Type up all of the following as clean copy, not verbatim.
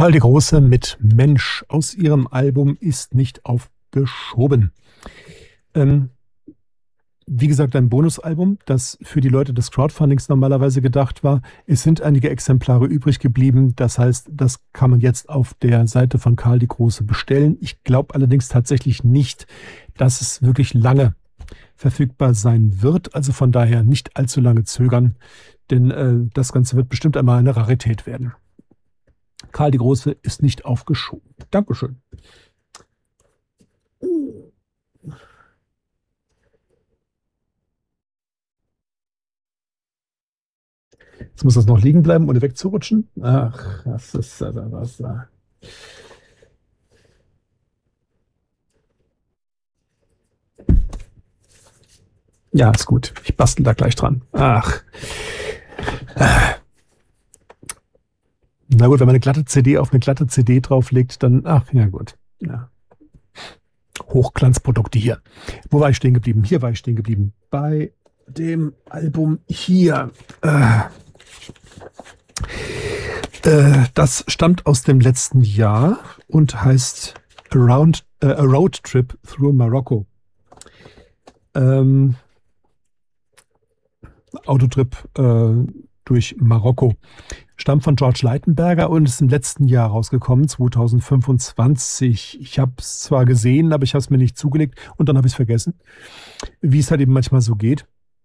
Karl die Große mit Mensch aus ihrem Album Ist nicht aufgeschoben. Ähm, Wie gesagt, ein Bonusalbum, das für die Leute des Crowdfundings normalerweise gedacht war. Es sind einige Exemplare übrig geblieben. Das heißt, das kann man jetzt auf der Seite von Karl die Große bestellen. Ich glaube allerdings tatsächlich nicht, dass es wirklich lange verfügbar sein wird. Also von daher nicht allzu lange zögern, denn das Ganze wird bestimmt einmal eine Rarität werden. Karl die Große ist nicht aufgeschoben. Dankeschön. Jetzt muss das noch liegen bleiben, ohne wegzurutschen. Ach, das ist was da. Ja, ist gut. Ich bastel da gleich dran. Ach. Na gut, wenn man eine glatte CD auf eine glatte CD drauflegt, dann, ach, ja gut. Ja. Hochglanzprodukte hier. Wo war ich stehen geblieben? Hier war ich stehen geblieben. Bei dem Album hier. Das stammt aus dem letzten Jahr und heißt A Road Trip Through Morocco. Autotrip durch Marokko. Stammt von George Leitenberger und ist im letzten Jahr rausgekommen, 2025. Ich habe es zwar gesehen, aber ich habe es mir nicht zugelegt und dann habe ich es vergessen, wie es halt eben manchmal so geht.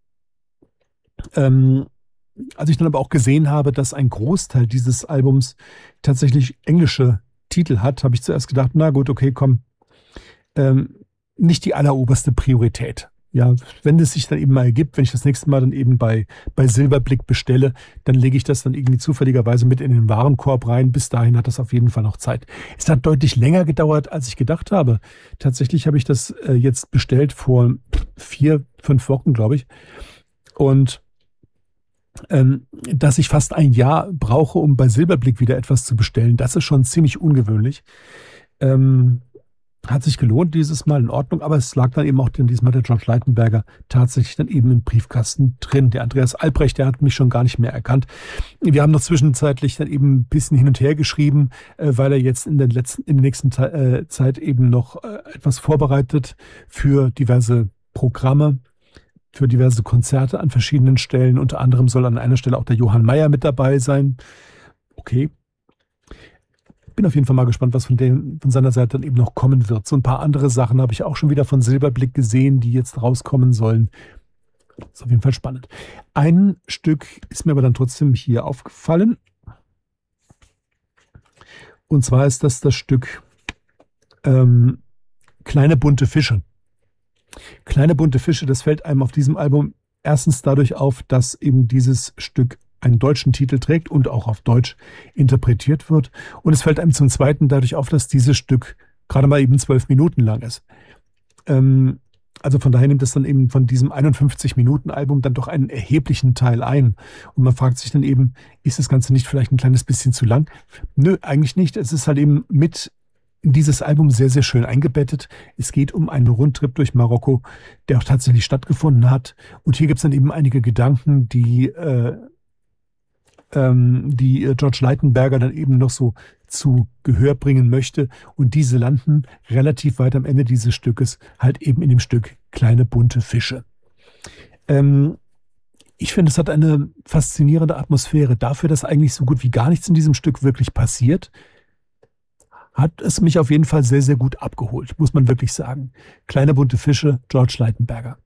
Als ich dann aber auch gesehen habe, dass ein Großteil dieses Albums tatsächlich englische Titel hat, habe ich zuerst gedacht, na gut, okay, komm, nicht die alleroberste Priorität. Ja, wenn es sich dann eben mal ergibt, wenn ich das nächste Mal dann eben bei Silberblick bestelle, dann lege ich das dann irgendwie zufälligerweise mit in den Warenkorb rein. Bis dahin hat das auf jeden Fall noch Zeit. Es hat deutlich länger gedauert, als ich gedacht habe. Tatsächlich habe ich das jetzt bestellt vor 4-5 Wochen, glaube ich. Und dass ich fast ein Jahr brauche, um bei Silberblick wieder etwas zu bestellen, das ist schon ziemlich ungewöhnlich. Hat sich gelohnt dieses Mal, in Ordnung, aber es lag dann eben auch diesmal der George Leitenberger tatsächlich dann eben im Briefkasten drin. Der Andreas Albrecht, der hat mich schon gar nicht mehr erkannt. Wir haben noch zwischenzeitlich dann eben ein bisschen hin und her geschrieben, weil er jetzt in der nächsten Zeit eben noch etwas vorbereitet für diverse Programme, für diverse Konzerte an verschiedenen Stellen. Unter anderem soll an einer Stelle auch der Johann Mayer mit dabei sein. Okay. Bin auf jeden Fall mal gespannt, was von seiner Seite dann eben noch kommen wird. So ein paar andere Sachen habe ich auch schon wieder von Silberblick gesehen, die jetzt rauskommen sollen. Ist auf jeden Fall spannend. Ein Stück ist mir aber dann trotzdem hier aufgefallen. Und zwar ist das Stück Kleine bunte Fische. Kleine bunte Fische, das fällt einem auf diesem Album erstens dadurch auf, dass eben dieses Stück einen deutschen Titel trägt und auch auf Deutsch interpretiert wird. Und es fällt einem zum Zweiten dadurch auf, dass dieses Stück gerade mal eben 12 Minuten lang ist. Also von daher nimmt es dann eben von diesem 51-Minuten-Album dann doch einen erheblichen Teil ein. Und man fragt sich dann eben, ist das Ganze nicht vielleicht ein kleines bisschen zu lang? Nö, eigentlich nicht. Es ist halt eben mit in dieses Album sehr, sehr schön eingebettet. Es geht um einen Rundtrip durch Marokko, der auch tatsächlich stattgefunden hat. Und hier gibt es dann eben einige Gedanken, die George Leitenberger dann eben noch so zu Gehör bringen möchte. Und diese landen relativ weit am Ende dieses Stückes halt eben in dem Stück Kleine bunte Fische. Ich finde, es hat eine faszinierende Atmosphäre. Dafür, dass eigentlich so gut wie gar nichts in diesem Stück wirklich passiert, hat es mich auf jeden Fall sehr, sehr gut abgeholt, muss man wirklich sagen. Kleine bunte Fische, George Leitenberger.